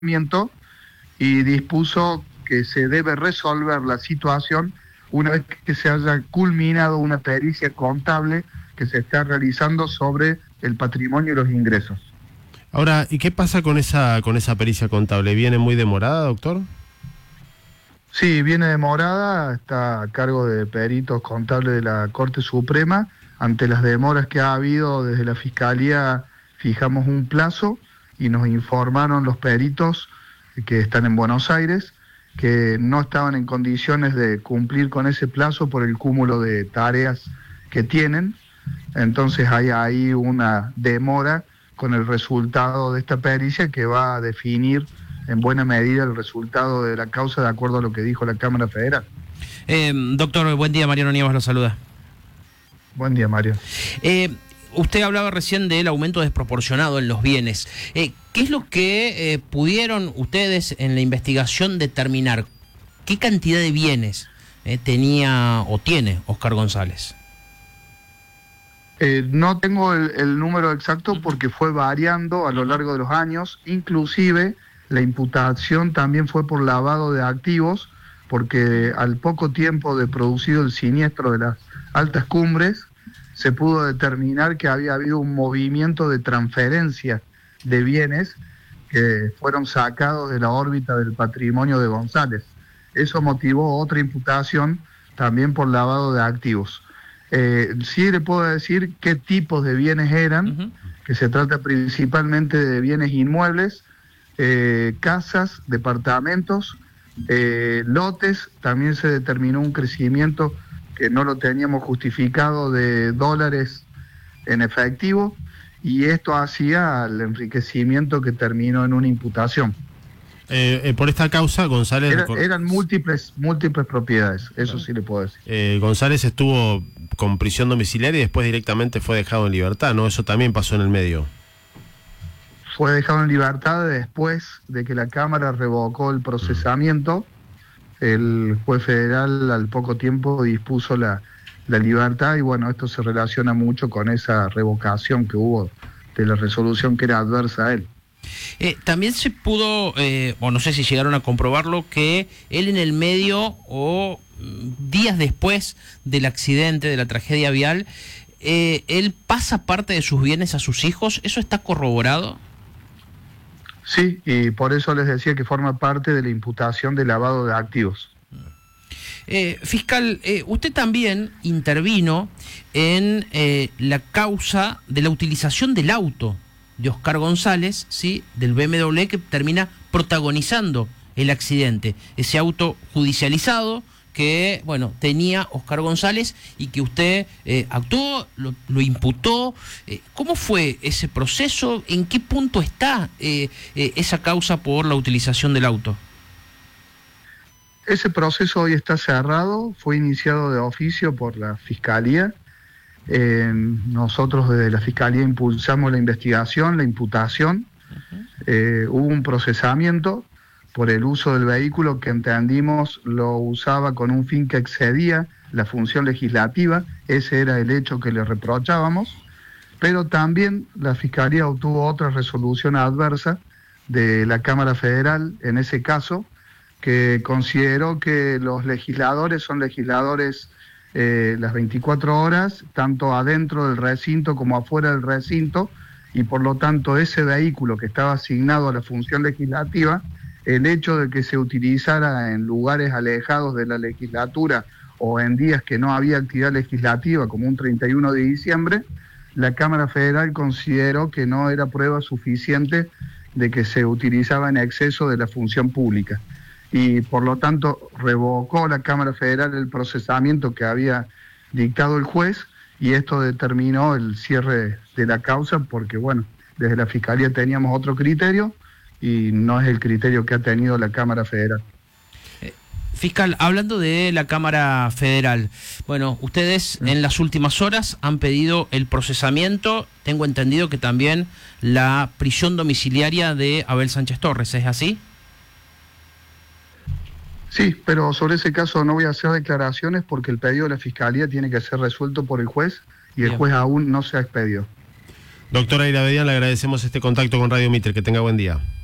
y dispuso que se debe resolver la situación una vez que se haya culminado una pericia contable que se está realizando sobre el patrimonio y los ingresos. Ahora, ¿y qué pasa con esa pericia contable? ¿Viene muy demorada, doctor? Sí, viene demorada, está a cargo de peritos contables de la Corte Suprema. Ante las demoras que ha habido desde la Fiscalía, fijamos un plazo y nos informaron los peritos que están en Buenos Aires que no estaban en condiciones de cumplir con ese plazo por el cúmulo de tareas que tienen. Entonces hay ahí una demora con el resultado de esta pericia que va a definir en buena medida el resultado de la causa de acuerdo a lo que dijo la Cámara Federal. Doctor, buen día, Mariano Nievas lo saluda. Buen día, Mario. Usted hablaba recién del aumento desproporcionado en los bienes. ¿Qué es lo que pudieron ustedes en la investigación determinar? ¿Qué cantidad de bienes tenía o tiene Oscar González? No tengo el número exacto porque fue variando a lo largo de los años. Inclusive la imputación también fue por lavado de activos, porque al poco tiempo de producido el siniestro de las altas cumbres, se pudo determinar que había habido un movimiento de transferencia de bienes que fueron sacados de la órbita del patrimonio de González. Eso motivó otra imputación también por lavado de activos. Sí le puedo decir qué tipos de bienes eran, que se trata principalmente de bienes inmuebles, casas, departamentos, lotes. También se determinó un crecimiento que no lo teníamos justificado de dólares en efectivo, y esto hacía el enriquecimiento que terminó en una imputación. Por esta causa, González... Eran múltiples propiedades, eso sí le puedo decir. González estuvo con prisión domiciliaria y después directamente fue dejado en libertad, ¿no? Eso también pasó en el medio. Fue dejado en libertad después de que la Cámara revocó el procesamiento. El juez federal al poco tiempo dispuso la libertad, y bueno, esto se relaciona mucho con esa revocación que hubo de la resolución que era adversa a él. También se pudo, o no sé si llegaron a comprobarlo, que él en el medio o días después del accidente, de la tragedia vial, él pasa parte de sus bienes a sus hijos. ¿Eso está corroborado? Sí, y por eso les decía que forma parte de la imputación de lavado de activos. Fiscal, usted también intervino en la causa de la utilización del auto de Oscar González, ¿sí?, del BMW, que termina protagonizando el accidente. Ese auto judicializado que, bueno, tenía Oscar González y que usted actuó, lo imputó. ¿Cómo fue ese proceso? ¿En qué punto está esa causa por la utilización del auto? Ese proceso hoy está cerrado, fue iniciado de oficio por la Fiscalía. Nosotros desde la Fiscalía impulsamos la investigación, la imputación. Hubo un procesamiento por el uso del vehículo que entendimos lo usaba con un fin que excedía la función legislativa. Ese era el hecho que le reprochábamos, pero también la Fiscalía obtuvo otra resolución adversa de la Cámara Federal en ese caso, que consideró que los legisladores son legisladores las 24 horas, tanto adentro del recinto como afuera del recinto, y por lo tanto ese vehículo que estaba asignado a la función legislativa, el hecho de que se utilizara en lugares alejados de la legislatura o en días que no había actividad legislativa, como un 31 de diciembre, la Cámara Federal consideró que no era prueba suficiente de que se utilizaba en exceso de la función pública. Y por lo tanto revocó la Cámara Federal el procesamiento que había dictado el juez, y esto determinó el cierre de la causa, porque bueno, desde la Fiscalía teníamos otro criterio y no es el criterio que ha tenido la Cámara Federal. Fiscal, hablando de la Cámara Federal, bueno, ustedes en las últimas horas han pedido el procesamiento, tengo entendido que también la prisión domiciliaria de Abel Sánchez Torres, ¿es así? Sí, pero sobre ese caso no voy a hacer declaraciones porque el pedido de la Fiscalía tiene que ser resuelto por el juez y el juez aún no se ha expedido. Doctora Irabedian, le agradecemos este contacto con Radio Mitre. Que tenga buen día.